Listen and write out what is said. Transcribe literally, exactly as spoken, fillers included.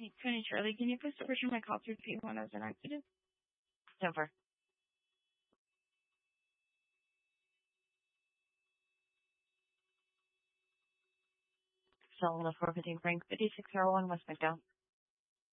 twenty Charlie, can you please version my call to repeat when I was an accident? Over. Still in the forfeiting Frank fifty-six oh one West McDowell.